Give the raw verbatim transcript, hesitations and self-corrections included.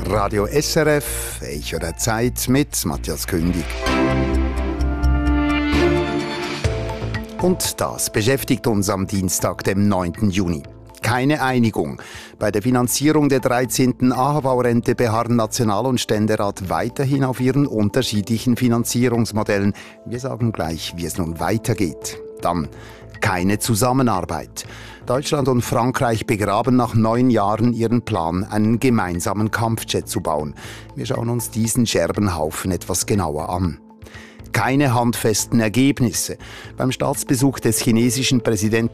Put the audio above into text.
Radio S R F, Echo der Zeit mit Matthias Kündig. Und das beschäftigt uns am Dienstag, dem neunten Juni. Keine Einigung. Bei der Finanzierung der dreizehnten A H V-Rente beharren National- und Ständerat weiterhin auf ihren unterschiedlichen Finanzierungsmodellen. Wir sagen gleich, wie es nun weitergeht. Dann keine Zusammenarbeit. Deutschland und Frankreich begraben nach neun Jahren ihren Plan, einen gemeinsamen Kampfjet zu bauen. Wir schauen uns diesen Scherbenhaufen etwas genauer an. Keine handfesten Ergebnisse. Beim Staatsbesuch des chinesischen Präsidenten